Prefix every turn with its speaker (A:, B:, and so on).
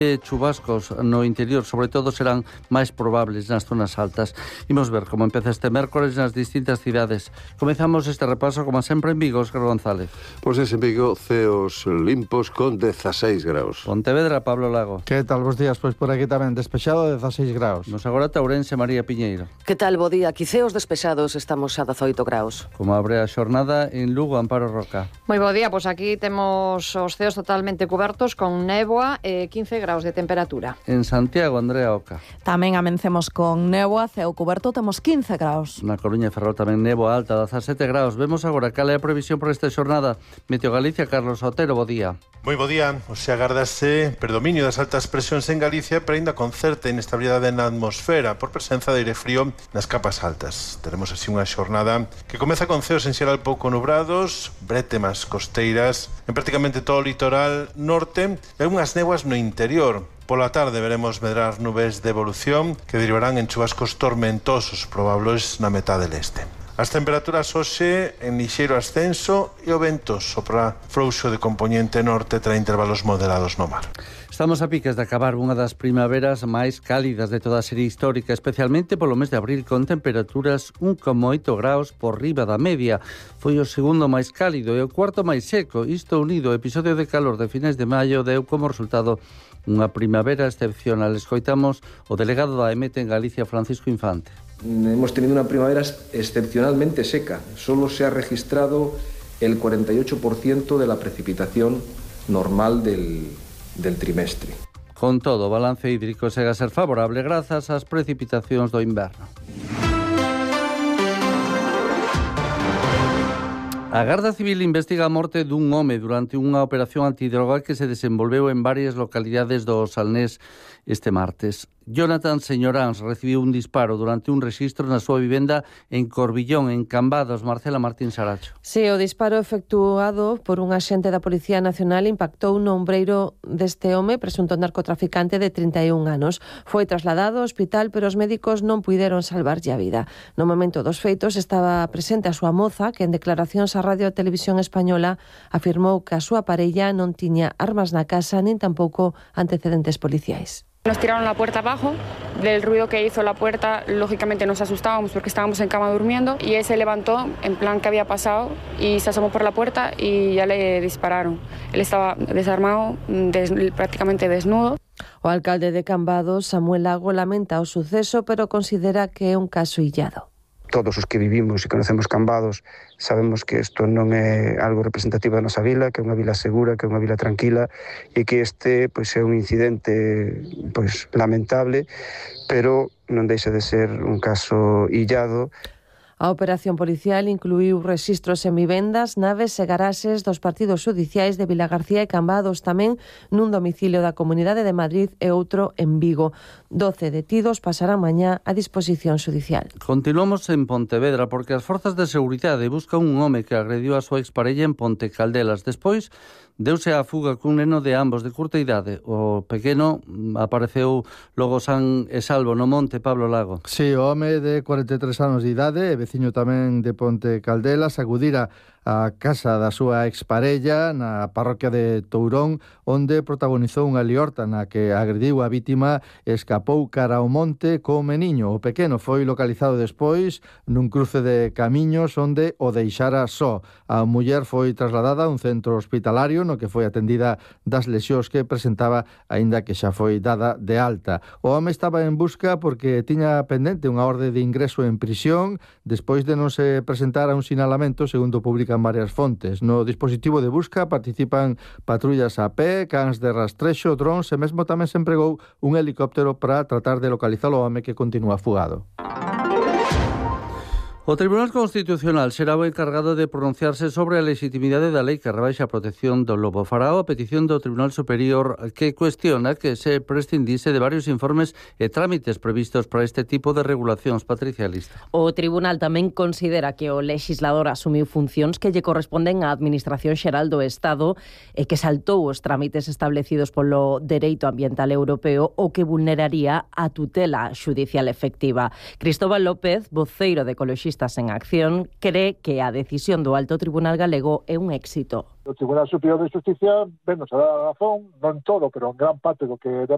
A: Chubascos no interior, sobre todo, serán máis probables nas zonas altas. Imos ver como empeza este mércores nas distintas cidades. Comezamos este repaso, como sempre, en Vigo, Óscar González.
B: Pois en Vigo, ceos limpos con 16 graus.
A: Pontevedra, Pablo Lago.
C: Que tal, bos días? Pois por aquí tamén despexado, 16 graus.
A: Nos agora Ourense, María Piñeiro.
D: Que tal, bo día? Aquí ceos despexados, estamos a 18 graus.
A: Como abre a xornada en Lugo, Amparo Roca.
E: Moi bo día, pois aquí temos os ceos totalmente cobertos con néboa e 15 graus de temperatura.
A: En Santiago, Andrea Oca.
F: Tamén amencemos con néboa, ceo coberto, temos 15 graus.
A: Na Coruña e Ferrol tamén néboa alta, 17 graus. Vemos agora cal é a previsión por esta xornada. Meteo Galicia, Carlos Otero, bo día.
G: Moi bo día. Hoxe agárdase predominio das altas presións en Galicia, pero ainda con certa inestabilidade na atmosfera por presenza de aire frío nas capas altas. Teremos así unha xornada que comeza con ceos en xeral pouco nubrados, brétemas costeiras en prácticamente todo o litoral norte e unhas néboas no interior. Pola tarde veremos medrar nubes de evolución que derivarán en chubascos tormentosos probables na metade leste. As temperaturas hoxe en lixeiro ascenso e o vento sopra frouxo de compoñente norte tra intervalos moderados no mar.
A: Estamos a piques de acabar unha das primaveras máis cálidas de toda a serie histórica, especialmente polo mes de abril, con temperaturas 1,8 graus por riba da media. Foi o segundo máis cálido e o cuarto máis seco. Isto unido ao episodio de calor de finais de maio deu como resultado unha primavera excepcional. Escoitamos o delegado da EMET en Galicia, Francisco Infante.
H: Hemos tenido una primavera excepcionalmente seca. Solo se ha registrado el 48% de la precipitación normal del trimestre.
A: Con todo, o balance hídrico segue a ser favorable grazas ás precipitacións do inverno. A Garda Civil investiga a morte dun home durante unha operación antidroga que se desenvolveu en varias localidades do Salnés este martes. Jonathan Señoráns recibiu un disparo durante un rexistro na súa vivenda en Corbillón, en Cambados. Marcela Martín Saracho.
I: Sí, o disparo efectuado por un axente da Policía Nacional impactou no ombreiro deste home, presunto narcotraficante de 31 anos. Foi trasladado ao hospital, pero os médicos non puideron salvarlle a vida. No momento dos feitos estaba presente a súa moza, que en declaracións á Radio e Televisión Española afirmou que a súa parella non tiña armas na casa nin tampouco antecedentes policiais.
J: Nos tiraron la puerta abajo, del ruido que hizo la puerta, lógicamente nos asustábamos porque estábamos en cama durmiendo y él se levantó en plan qué había pasado y se asomó por la puerta y ya le dispararon. Él estaba desarmado, prácticamente desnudo.
I: O alcalde de Cambados, Samuel Lago, lamenta o suceso, pero considera que é un caso illado.
K: Todos os que vivimos e conocemos Cambados sabemos que isto non é algo representativo da nosa vila, que é unha vila segura, que é unha vila tranquila e que este pois, é un incidente pois, lamentable, pero non deixa de ser un caso illado.
I: A operación policial incluíu rexistros en vivendas, naves e garaxes dos partidos xudiciais de Vilagarcía e Cambados, tamén nun domicilio da Comunidade de Madrid e outro en Vigo. 12 detidos pasarán mañá a disposición xudicial.
A: Continuamos en Pontevedra porque as forzas de seguridade buscan un home que agrediu a súa exparella en Ponte Caldelas. Despois deuse a fuga cun neno de ambos de curta idade. O pequeno apareceu logo san e salvo no monte, Pablo Lago.
C: Sí, o home de 43 anos de idade, veciño tamén de Ponte Caldelas, acudira a casa da súa exparella na parroquia de Tourón, onde protagonizou unha liorta na que agrediu a vítima e escapou cara ao monte co meniño. O pequeno foi localizado despois nun cruce de camiños onde o deixara só. A muller foi trasladada a un centro hospitalario no que foi atendida das lesións que presentaba, aínda que xa foi dada de alta. O home estaba en busca porque tiña pendente unha orde de ingreso en prisión despois de non se presentar a un sinalamento, segundo publican varias fontes. No dispositivo de busca participan patrullas a pé, cans de rastrexo, drons e mesmo tamén se empregou un helicóptero para tratar de localizar o home que continúa fugado.
A: O Tribunal Constitucional será o encargado de pronunciarse sobre a legitimidade da lei que rebaixa a protección do lobo. Fará a petición do Tribunal Superior que cuestiona que se prescindise de varios informes e trámites previstos para este tipo de regulacións. Patricia Lista.
L: O Tribunal tamén considera que o legislador asumiu funcións que lle corresponden á Administración Xeral do Estado e que saltou os trámites establecidos polo Dereito Ambiental Europeo o que vulneraría a tutela xudicial efectiva. Cristóbal López, voceiro de Ecoloxistas en Acción, cree que a decisión do Alto Tribunal Galego é un éxito.
M: O Tribunal Superior de Justicia nos a dar a razón, non todo, pero en gran parte do que